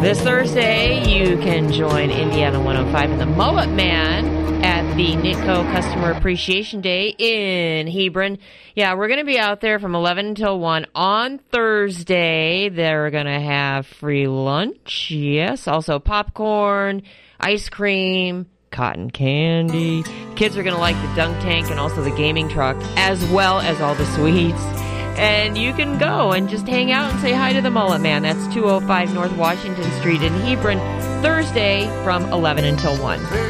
This Thursday, you can join Indiana 105 and the Mullet Man at the Nitco Customer Appreciation Day in Hebron. Yeah, we're going to be out there from 11 until 1 on Thursday. They're going to have free lunch, yes, also popcorn, ice cream, cotton candy. Kids are going to like the dunk tank and also the gaming truck, as well as all the sweets. And you can go and just hang out and say hi to the Mullet Man. That's 205 North Washington Street in Hebron, Thursday from 11 until 1.